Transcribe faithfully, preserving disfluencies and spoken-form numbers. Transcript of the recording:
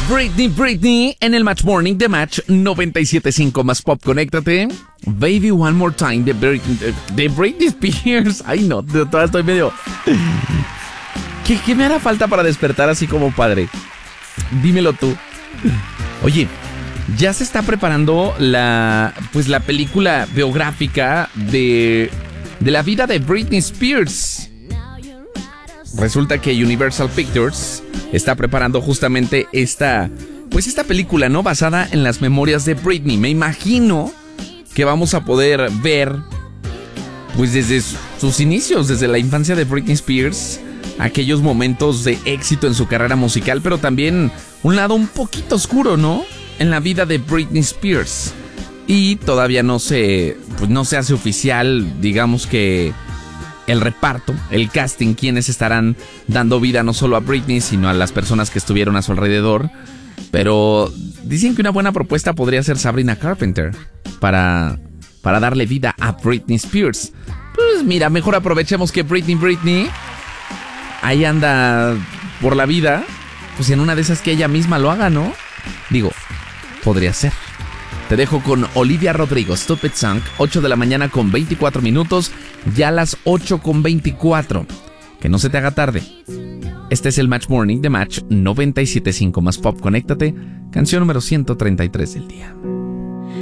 Britney, Britney, en el Match Morning de Match noventa y siete punto cinco más Pop, conéctate. Baby One More Time de Britney, de Britney Spears. Ay, no, todavía estoy medio... ¿Qué, ¿Qué me hará falta para despertar así como padre? Dímelo tú. Oye, ya se está preparando la, pues la película biográfica de, de la vida de Britney Spears. Resulta que Universal Pictures está preparando justamente esta, pues esta película, ¿no? Basada en las memorias de Britney. Me imagino que vamos a poder ver, pues desde sus inicios, desde la infancia de Britney Spears, aquellos momentos de éxito en su carrera musical, pero también un lado un poquito oscuro, ¿no? En la vida de Britney Spears. Y todavía no se, pues no se hace oficial, digamos que el reparto, el casting, quienes estarán dando vida no solo a Britney, sino a las personas que estuvieron a su alrededor. Pero dicen que una buena propuesta podría ser Sabrina Carpenter para, para darle vida a Britney Spears. Pues mira, mejor aprovechemos que Britney, Britney ahí anda por la vida. Pues en una de esas que ella misma lo haga, ¿no? Digo, podría ser. Te dejo con Olivia Rodrigo, Stupid Song, ocho de la mañana con veinticuatro minutos, ya a las ocho con veinticuatro. Que no se te haga tarde. Este es el Match Morning de Match noventa y siete punto cinco más Pop, conéctate. Canción número ciento treinta y tres del día.